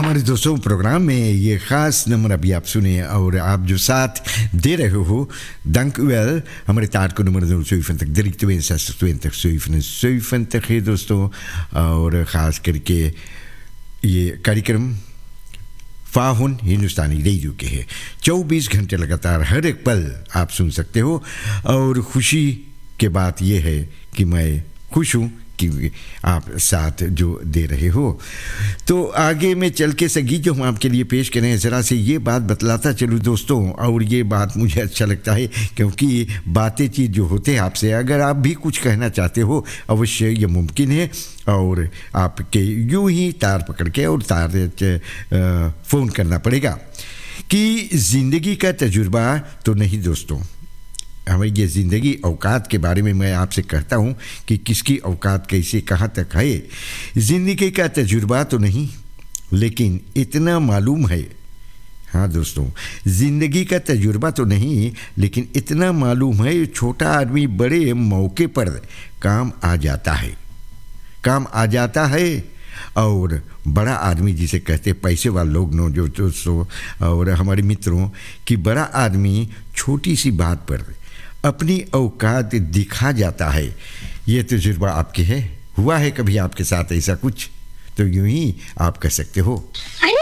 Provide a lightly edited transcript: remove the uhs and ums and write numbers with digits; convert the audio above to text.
हमारे दोस्तों प्रोग्राम में ये ख़ास नंबर अभी आप सुने और आप जो साथ दे रहे हो dank u wel हमारे तार को नंबर 070 है दोस्तों और ख़ास करके ये कार्यक्रम फाहुन हिंदुस्तानी रेडियो के है 24 घंटे लगातार हर एक पल आप सुन सकते हो और खुशी के बात ये है कि मैं खुश हूँ कि आप साथ जो दे रहे हो। तो आगे में चल के संगीत जो हम आपके लिए पेश करें ज़रा से ये बात बतलाता चलूँ दोस्तों और ये बात मुझे अच्छा लगता है क्योंकि बातें चीज़ जो होते हैं आपसे अगर आप भी कुछ कहना चाहते हो अवश्य ये मुमकिन है और आपके यूं ही तार पकड़ के और तार फ़ोन करना पड़ेगा कि ज़िंदगी का तजुर्बा तो नहीं दोस्तों हमारी ये ज़िंदगी औकात के बारे में मैं आपसे कहता हूँ कि किसकी औकात कैसे कहाँ तक है। ज़िंदगी का तजुर्बा तो नहीं लेकिन इतना मालूम है, हाँ दोस्तों ज़िंदगी का तजुर्बा तो नहीं लेकिन इतना मालूम है छोटा आदमी बड़े मौके पर काम आ जाता है और बड़ा आदमी जिसे कहते पैसे वाले लोग नो जो दोस्तों और हमारे मित्रों कि बड़ा आदमी छोटी सी बात पर अपनी औकात दिखा जाता है। ये तजुर्बा आपके है, हुआ है कभी आपके साथ ऐसा कुछ? तो यूं ही आप कह सकते हो।